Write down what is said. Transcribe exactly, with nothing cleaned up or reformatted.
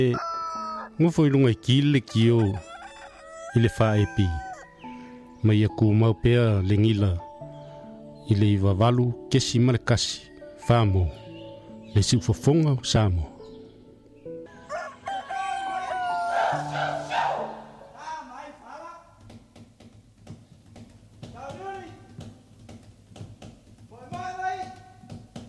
Ngo foi lunga kile kio ile fa epi. Ma ia ku mau pea lengila ile iwa valu kesi male kasi famo le si fofonga samo.